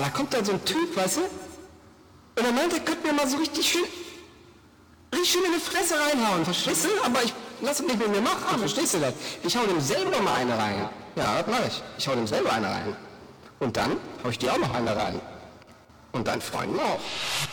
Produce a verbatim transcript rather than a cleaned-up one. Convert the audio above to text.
da kommt dann so ein Typ, weißt du? Und er meint, er könnte mir mal so richtig schön, richtig schön in die Fresse reinhauen, verstehst du? Aber ich lass es nicht mit mir machen, verstehst du das? Ich hau dem selber mal eine rein. Ja, das mache ich. Ich hau dem selber eine rein. Und dann hau ich dir auch noch eine rein. Und deinen Freunden auch.